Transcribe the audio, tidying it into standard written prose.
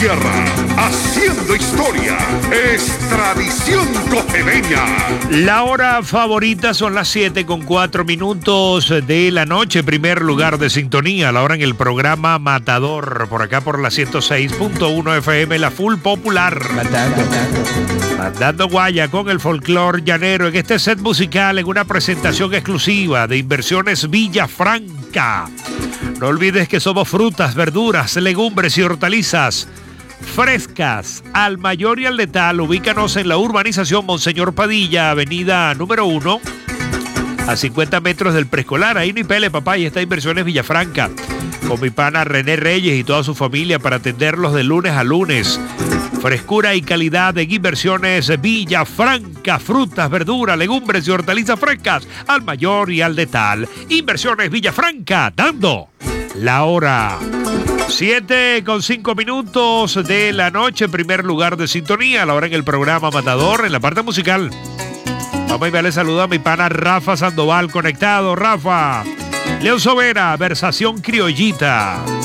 Tierra, haciendo historia, es tradición costeña. La hora favorita son las 7:04 de la noche, primer lugar de sintonía, la hora en el programa Matador, por acá por la 106.1 FM, la Full Popular. Mandando guaya con el folclor llanero en este set musical, en una presentación exclusiva de Inversiones Villafranca. No olvides que somos frutas, verduras, legumbres y hortalizas frescas al mayor y al letal. Ubícanos en la urbanización Monseñor Padilla, avenida número 1, a 50 metros del preescolar. Ahí ni pele, papá, y está Inversiones Villafranca, con mi pana René Reyes y toda su familia para atenderlos de lunes a lunes. Frescura y calidad en Inversiones Villafranca. Frutas, verduras, legumbres y hortalizas frescas al mayor y al letal. Inversiones Villafranca, dando la hora. 7:05 de la noche, primer lugar de sintonía, la hora en el programa Matador, en la parte musical. Vamos a enviarle saludo a mi pana Rafa Sandoval, conectado. Rafa. León Sobera, versación criollita.